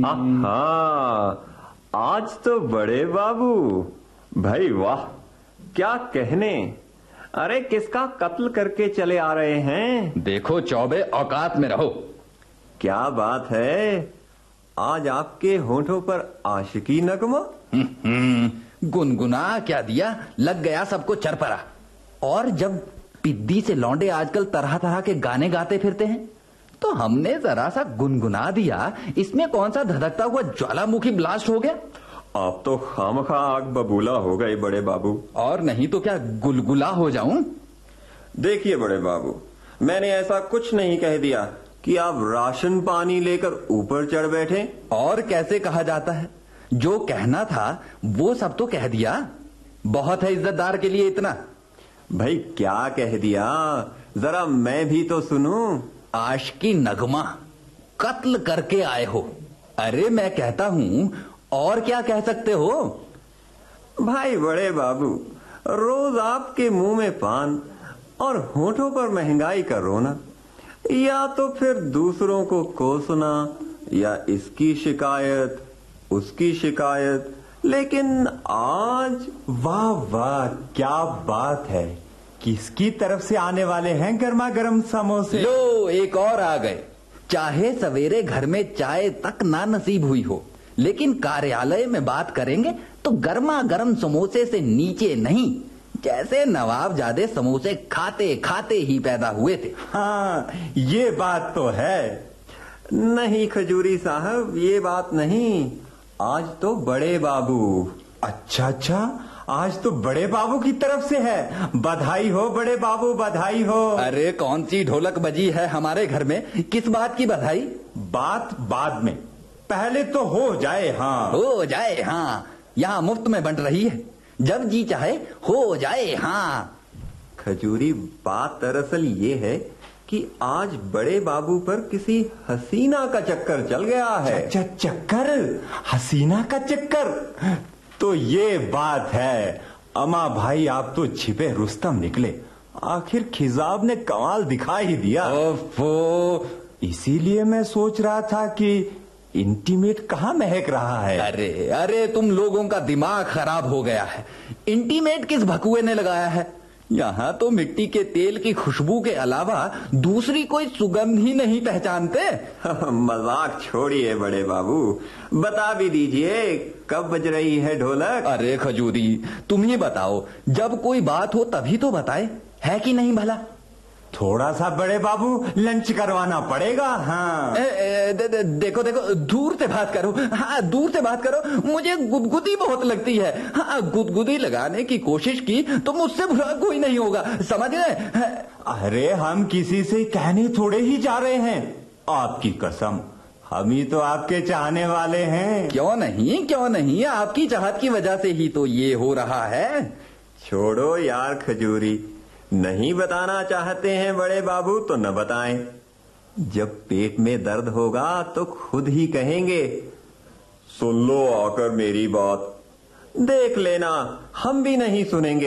हाँ, आज तो बड़े बाबू, भाई वाह, क्या कहने। अरे किसका कत्ल करके चले आ रहे हैं? देखो चौबे, औकात में रहो। क्या बात है, आज आपके होठों पर आशिकी नगमा? गुनगुना क्या दिया, लग गया सबको चरपरा। और जब पिद्दी से लौंडे आजकल तरह तरह के गाने गाते फिरते हैं तो हमने जरा सा गुनगुना दिया, इसमें कौन सा धधकता हुआ ज्वालामुखी ब्लास्ट हो गया। आप तो खामखा आग बबूला हो गए बड़े बाबू। और नहीं तो क्या गुलगुला हो जाऊं? देखिए बड़े बाबू, मैंने ऐसा कुछ नहीं कह दिया कि आप राशन पानी लेकर ऊपर चढ़ बैठे। और कैसे कहा जाता है, जो कहना था वो सब तो कह दिया। बहुत है इज्जतदार के लिए इतना। भाई क्या कह दिया, जरा मैं भी तो सुनूं। आशिकी नगमा, कत्ल करके आए हो। अरे मैं कहता हूं, और क्या कह सकते हो? भाई बड़े बाबू, रोज आपके मुंह में पान और होठों पर महंगाई का रोना, या तो फिर दूसरों को कोसना, या इसकी शिकायत उसकी शिकायत। लेकिन आज वाह वाह, क्या बात है। किसकी तरफ से आने वाले हैं गर्मा गर्म समोसे? लो, एक और आ गए। चाहे सवेरे घर में चाय तक ना नसीब हुई हो, लेकिन कार्यालय में बात करेंगे तो गर्मा गर्म समोसे से नीचे नहीं, जैसे नवाबजादे समोसे खाते खाते ही पैदा हुए थे। हाँ, ये बात तो है। नहीं खजूरी साहब, ये बात नहीं, आज तो बड़े बाबू। अच्छा अच्छा, आज तो बड़े बाबू की तरफ से है। बधाई हो बड़े बाबू, बधाई हो। अरे कौन सी ढोलक बजी है हमारे घर में, किस बात की बधाई? बात बाद में, पहले तो हो जाए। हाँ हो जाए, हाँ यहाँ मुफ्त में बंट रही है, जब जी चाहे हो जाए। हाँ खजूरी, बात दरअसल ये है कि आज बड़े बाबू पर किसी हसीना का चक्कर चल गया है। चक्कर? हसीना का चक्कर? तो ये बात है। अमा भाई, आप तो छिपे रुस्तम निकले। आखिर खिजाब ने कमाल दिखा ही दिया। ओफो, इसीलिए मैं सोच रहा था कि इंटीमेट कहाँ महक रहा है। अरे अरे, तुम लोगों का दिमाग खराब हो गया है। इंटीमेट किस भकुए ने लगाया है? यहाँ तो मिट्टी के तेल की खुशबू के अलावा दूसरी कोई सुगंध ही नहीं पहचानते। मजाक छोड़िए बड़े बाबू, बता भी दीजिए कब बज रही है ढोलक? अरे खजूरी, तुम ही बताओ, जब कोई बात हो तभी तो बताए, है कि नहीं भला? थोड़ा सा बड़े बाबू लंच करवाना पड़ेगा। हाँ देखो देखो, दूर से बात करो। हाँ दूर से बात करो, मुझे गुदगुदी बहुत लगती है। हाँ, गुदगुदी लगाने की कोशिश की तो मुझसे बुरा कोई नहीं होगा, समझ गए? अरे हम किसी से कहने थोड़े ही जा रहे हैं, आपकी कसम, हम ही तो आपके चाहने वाले हैं। क्यों नहीं, क्यों नहीं, आपकी चाहत की वजह से ही तो ये हो रहा है। छोड़ो यार खजूरी, नहीं बताना चाहते हैं बड़े बाबू तो न बताएं। जब पेट में दर्द होगा तो खुद ही कहेंगे। सुन लो आकर मेरी बात, देख लेना हम भी नहीं सुनेंगे।